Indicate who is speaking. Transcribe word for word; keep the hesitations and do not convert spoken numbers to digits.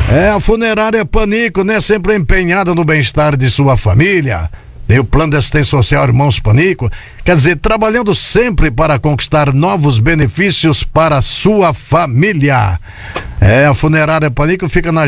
Speaker 1: É, a Funerária Panico, né? Sempre empenhada no bem-estar de sua família. Tem o plano de assistência social Irmãos Panico, quer dizer, trabalhando sempre para conquistar novos benefícios para a sua família. É, a Funerária Panico fica na